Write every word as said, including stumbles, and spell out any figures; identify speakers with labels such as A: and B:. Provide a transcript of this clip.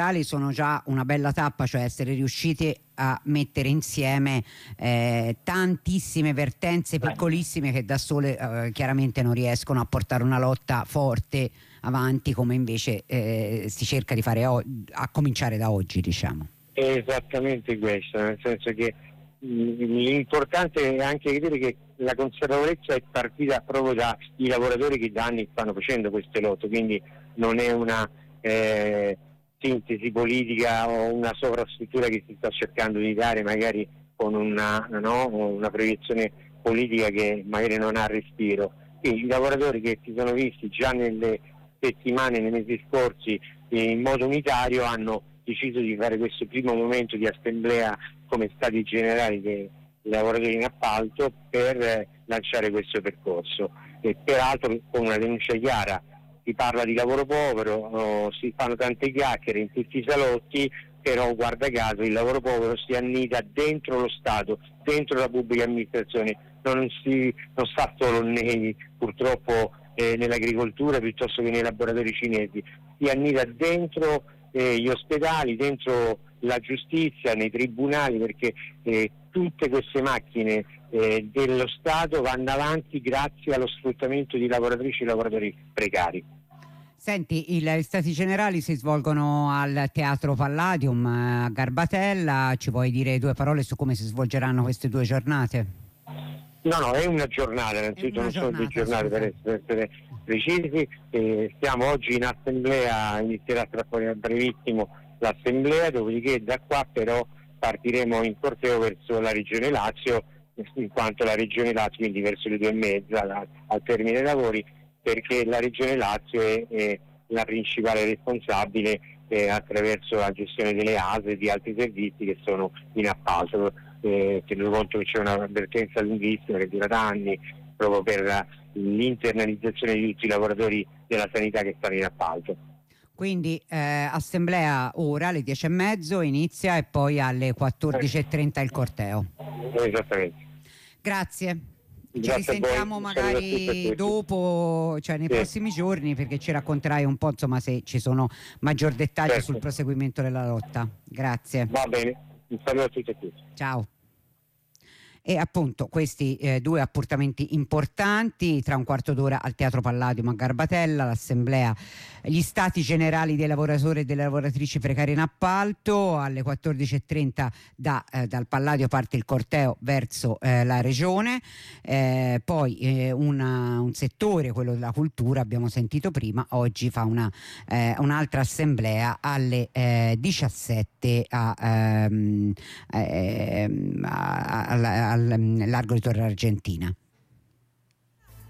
A: sono già una bella tappa, cioè essere riusciti a mettere insieme eh, tantissime vertenze piccolissime che da sole eh, chiaramente non riescono a portare una lotta forte avanti, come invece eh, si cerca di fare a cominciare da oggi, diciamo.
B: È esattamente questo, nel senso che mh, l'importante è anche vedere che la consapevolezza è partita proprio dai lavoratori che da anni stanno facendo queste lotte, quindi non è una eh, sintesi politica o una sovrastruttura che si sta cercando di dare magari con una, no, una proiezione politica che magari non ha respiro. Quindi i lavoratori che si sono visti già nelle settimane, nei mesi scorsi in modo unitario hanno deciso di fare questo primo momento di assemblea come stati generali dei lavoratori in appalto per eh, lanciare questo percorso, e peraltro con una denuncia chiara. Si parla di lavoro povero, oh, si fanno tante chiacchiere in tutti i salotti, però guarda caso il lavoro povero si annida dentro lo Stato, dentro la pubblica amministrazione, non, si, non sta solo nei, purtroppo eh, nell'agricoltura piuttosto che nei laboratori cinesi, si annida dentro eh, gli ospedali, dentro la giustizia, nei tribunali, perché eh, tutte queste macchine eh, dello Stato vanno avanti grazie allo sfruttamento di lavoratrici e lavoratori precari.
A: Senti, i Stati Generali si svolgono al Teatro Palladium a Garbatella, ci puoi dire due parole su come si svolgeranno queste due giornate?
B: No, no, è una giornata, innanzitutto non sono due giornate per essere precisi, eh, stiamo oggi in assemblea, inizierà tra brevissimo l'assemblea, dopodiché da qua però partiremo in corteo verso la Regione Lazio, in quanto la Regione Lazio, quindi verso le due e mezza la, al termine dei lavori, perché la Regione Lazio è, è la principale responsabile eh, attraverso la gestione delle A S E e di altri servizi che sono in appalto. Eh, tenuto conto che c'è una vertenza lunghissima che dura da anni proprio per l'internalizzazione di tutti i lavoratori della sanità che stanno in appalto.
A: Quindi eh, assemblea ora alle dieci e mezzo inizia e poi alle quattordici e trenta il corteo.
B: Esattamente.
A: Grazie. Ci
B: Grazie
A: risentiamo magari dopo, cioè nei sì. prossimi giorni, perché ci racconterai un po' insomma se ci sono maggior dettagli certo. sul proseguimento della lotta. Grazie.
B: Va bene, un saluto a tutti e tutti.
A: Ciao. E appunto questi eh, due appuntamenti importanti: tra un quarto d'ora al Teatro Palladium a Garbatella l'assemblea, gli stati generali dei lavoratori e delle lavoratrici precarie in appalto. Alle quattordici e trenta da, eh, dal Palladio parte il corteo verso eh, la regione, eh, poi eh, una, un settore, quello della cultura, abbiamo sentito prima, oggi fa una, eh, un'altra assemblea alle eh, diciassette a, ehm, eh, a, a, a al largo di Torre Argentina.